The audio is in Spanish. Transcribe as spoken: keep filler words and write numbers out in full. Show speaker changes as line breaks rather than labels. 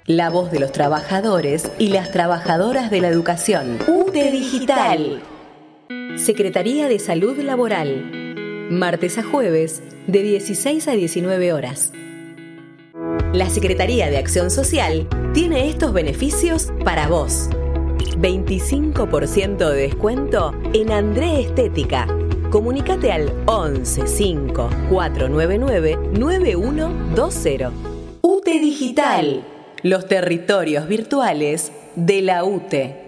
La voz de los trabajadores y las trabajadoras de la educación. U T E Digital. Secretaría de Salud Laboral. Martes a jueves, de dieciséis a diecinueve horas. La Secretaría de Acción Social tiene estos beneficios para vos. veinticinco por ciento de descuento en André Estética. Comunícate al once cinco cuatro nueve nueve nueve uno dos cero. U T E Digital. Los territorios virtuales de la U T E.